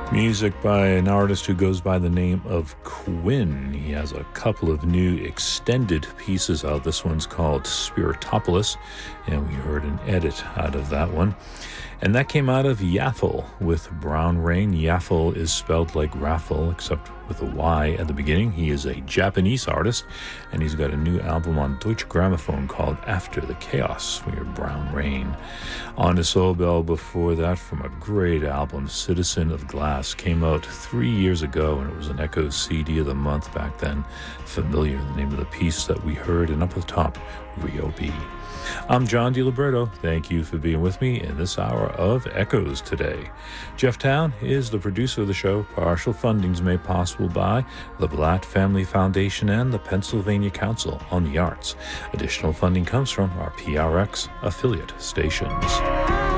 Music by an artist who goes by the name of Quinn. He has a couple of new extended pieces out. This one's called Spiritopolis, and we heard an edit out of that one. And that came out of Yaffle with Brown Rain. Yaffle is spelled like raffle, except with a Y at the beginning. He is a Japanese artist, and he's got a new album on Deutsche Grammophon called After the Chaos. We heard Brown Rain. On to Soul Bell before that from a great album, Citizen of Glass, came out 3 years ago, and it was an Echo CD of the month back then. Familiar, the name of the piece that we heard, and up at the top, Rio B. I'm John DiLiberto. Thank you for being with me in this hour of Echoes today. Jeff Town is the producer of the show. Partial funding's made possible by the Blatt Family Foundation and the Pennsylvania Council on the Arts. Additional funding comes from our PRX affiliate stations.